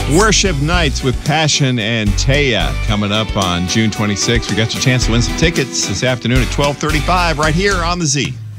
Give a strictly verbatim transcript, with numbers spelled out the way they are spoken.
Worship Nights with Passion and Taya coming up on June twenty-sixth. We got your chance to win some tickets this afternoon at twelve thirty-five right here on the Z.